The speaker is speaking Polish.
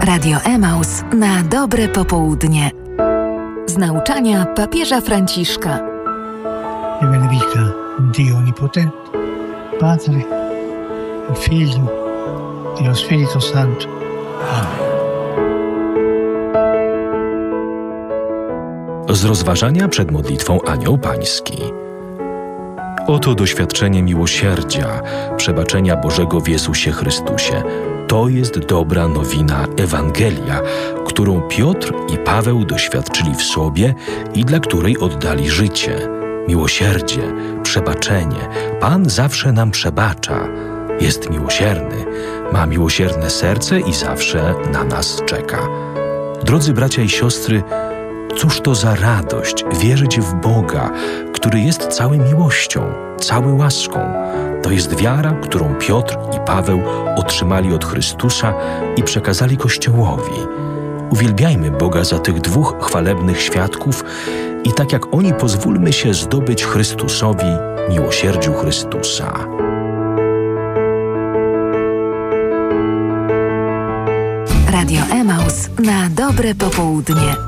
Radio Emaus na dobre popołudnie. Z nauczania papieża Franciszka. Benedica Dio Onnipotente, Padre, Figlio e lo Spirito Santo. Amen. Z rozważania przed modlitwą Anioł Pański. Oto doświadczenie miłosierdzia, przebaczenia Bożego w Jezusie Chrystusie. To jest dobra nowina Ewangelia, którą Piotr i Paweł doświadczyli w sobie i dla której oddali życie. Miłosierdzie, przebaczenie. Pan zawsze nam przebacza. Jest miłosierny, ma miłosierne serce i zawsze na nas czeka. Drodzy bracia i siostry, cóż to za radość wierzyć w Boga, który jest cały miłością, cały łaską. To jest wiara, którą Piotr i Paweł otrzymali od Chrystusa i przekazali Kościołowi. Uwielbiajmy Boga za tych dwóch chwalebnych świadków i tak jak oni pozwólmy się zdobyć Chrystusowi, miłosierdziu Chrystusa. Radio Emaus na dobre popołudnie.